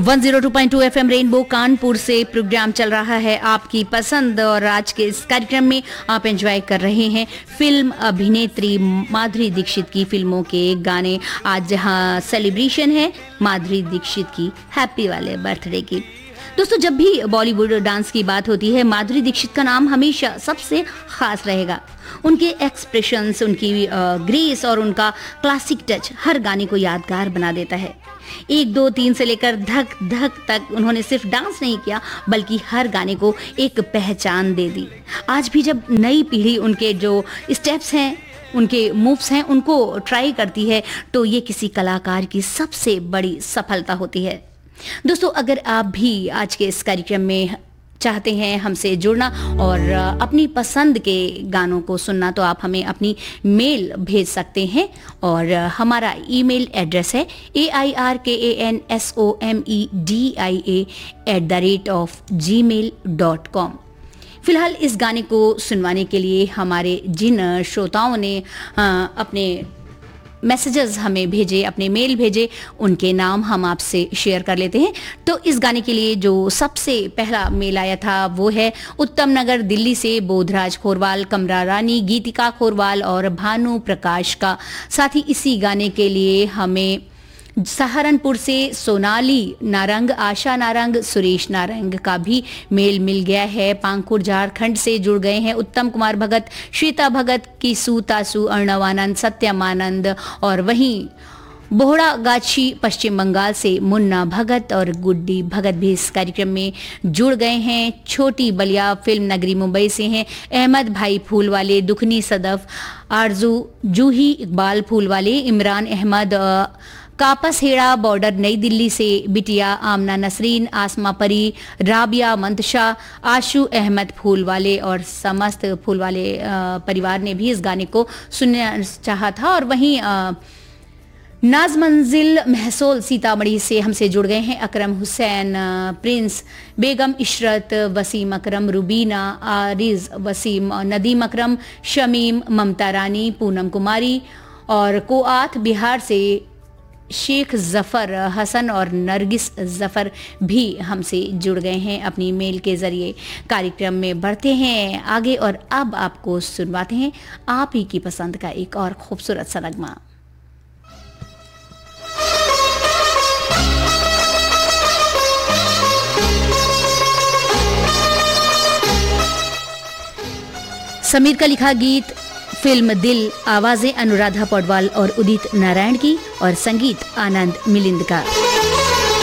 102.2 FM rainbow Kanpur से programme चल रहा है आपकी पसंद, और आज के इस कार्यक्रम में आप एंजॉय कर रहे हैं फिल्म अभिनेत्री माधुरी दीक्षित की फिल्मों के गाने। आज जहां सेलिब्रेशन है माधुरी दीक्षित की हैप्पी वाले बर्थडे की। दोस्तों, जब भी बॉलीवुड डांस की बात होती है माधुरी दीक्षित का नाम हमेशा सबसे खास रहेगा। उनके एक्सप्रेशंस, उनकी ग्रेस और उनका क्लासिक टच हर गाने को यादगार बना देता है। 1, 2, 3 से लेकर धक धक तक उन्होंने सिर्फ डांस नहीं किया बल्कि हर गाने को एक पहचान दे दी। आज भी जब नई पीढ़ी उनके जो स्टेप्स हैं, उनके मूव्स हैं, उनको ट्राई करती है तो ये किसी कलाकार की सबसे बड़ी सफलता होती है। दोस्तों, अगर आप भी आज के इस कार्यक्रम में चाहते हैं हमसे जुड़ना और अपनी पसंद के गानों को सुनना, तो आप हमें अपनी मेल भेज सकते हैं और हमारा ईमेल एड्रेस है airkansomedia@gmail.com। फिलहाल इस गाने को सुनवाने के लिए हमारे जिन श्रोताओं ने अपने मैसेजेस हमें भेजे, अपने मेल भेजे, उनके नाम हम आपसे शेयर कर लेते हैं। तो इस गाने के लिए जो सबसे पहला मेल आया था वो है उत्तम नगर दिल्ली से बोधराज खोरवाल, कमरा रानी, गीतिका खोरवाल और भानु प्रकाश का। साथ ही इसी गाने के लिए हमें सहारनपुर से सोनाली नारंग, आशा नारंग, सुरेश नारंग का भी मेल मिल गया है। पांकुर झारखंड से जुड़ गए हैं उत्तम कुमार भगत, श्वेता भगत, किसू तासु, अर्णवानंद, सत्यमानंद, और वहीं बोहड़ा गाछी पश्चिम बंगाल से मुन्ना भगत और गुड्डी भगत भी इस कार्यक्रम में जुड़ गए हैं। छोटी बलिया फिल्म नगरी मुंबई से हैं अहमद भाई फूलवाले, दुखनी सदफ, आरजू जूही, इकबाल फूलवाले, इमरान अहमद, कापस हेड़ा बॉर्डर नई दिल्ली से बिटिया, आमना नसरीन, आसमा परी, राबिया मंतशा, आशु अहमद फूलवाले और समस्त फूलवाले परिवार ने भी इस गाने को सुनना चाहा था। और वहीं नाज मंजिल महसोल सीतामढ़ी से हमसे जुड़ गए हैं अकरम हुसैन, प्रिंस, बेगम इशरत, वसीम अकरम, रुबीना, आरिज वसीम, नदीम अकरम, शमीम, ममता रानी, पूनम कुमारी, और कोआत बिहार से शेख जफर हसन और नरगिस जफर भी हमसे जुड़ गए हैं अपनी मेल के जरिए। कार्यक्रम में बढ़ते हैं आगे और अब आपको सुनवाते हैं आप ही की पसंद का एक और खूबसूरत सा नगमा। समीर का लिखा गीत, फिल्म दिल, आवाजें अनुराधा पौडवाल और उदित नारायण की, और संगीत आनंद मिलिंद का।